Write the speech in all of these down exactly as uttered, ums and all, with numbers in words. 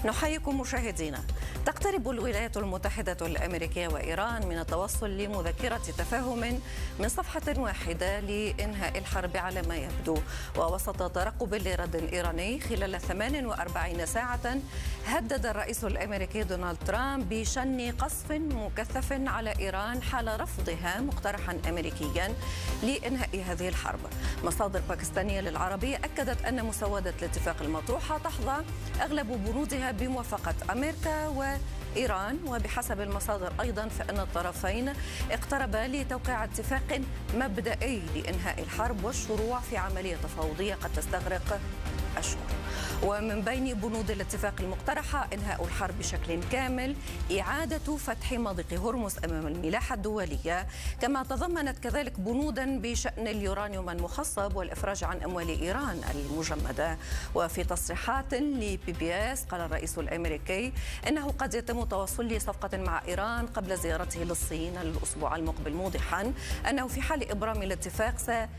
نحييكم مشاهدينا. تقترب الولايات المتحدة الأمريكية وإيران من التوصل لمذكرة تفاهم من صفحة واحدة لإنهاء الحرب على ما يبدو، ووسط ترقب لرد إيراني خلال ثمان وأربعين ساعة هدد الرئيس الأمريكي دونالد ترامب بشن قصف مكثف على إيران حال رفضها مقترحا أمريكيا لإنهاء هذه الحرب. مصادر باكستانية للعربية أكدت أن مسودة الاتفاق المطروحة تحظى أغلب بنودها بموافقة أمريكا وإيران، وبحسب المصادر أيضا فإن الطرفين اقتربا لتوقيع اتفاق مبدئي لإنهاء الحرب والشروع في عملية تفاوضية قد تستغرق أشهر. ومن بين بنود الاتفاق المقترحة إنهاء الحرب بشكل كامل، إعادة فتح مضيق هرمز أمام الملاحة الدولية، كما تضمنت كذلك بنودا بشأن اليورانيوم المخصب والإفراج عن أموال إيران المجمدة. وفي تصريحات لبي بي اس قال الرئيس الأمريكي إنه قد يتم التوصل لصفقة مع إيران قبل زيارته للصين الأسبوع المقبل، موضحا أنه في حال إبرام الاتفاق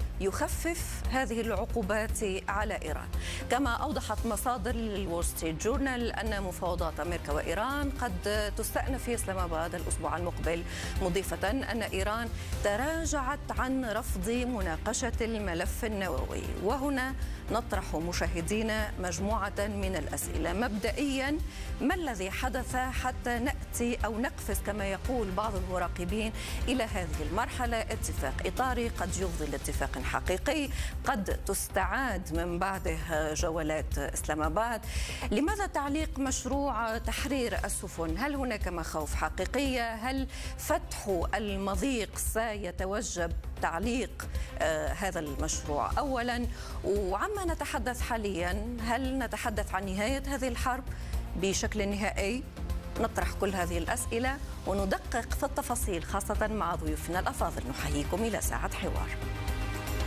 سيخفف هذه العقوبات على إيران. كما أوضحت مصادر للول ستريت جورنال أن مفاوضات أمريكا وإيران قد تستأنف في إسلام آباد الأسبوع المقبل، مضيفة أن إيران تراجعت عن رفض مناقشة الملف النووي. وهنا نطرح مشاهدينا مجموعة من الأسئلة. مبدئيا، ما الذي حدث حتى نأتي أو نقفز كما يقول بعض المراقبين إلى هذه المرحلة؟ اتفاق إطاري قد يفضي لاتفاق حقيقي، قد تستعاد من بعده جولات إسلام آباد. لماذا تعليق مشروع تحرير السفن؟ هل هناك مخاوف حقيقية؟ هل فتح المضيق سيتوجب تعليق آه هذا المشروع أولا؟ وعما نتحدث حاليا، هل نتحدث عن نهاية هذه الحرب بشكل نهائي؟ نطرح كل هذه الأسئلة وندقق في التفاصيل خاصة مع ضيوفنا الأفاضل. نحييكم إلى ساعة حوار.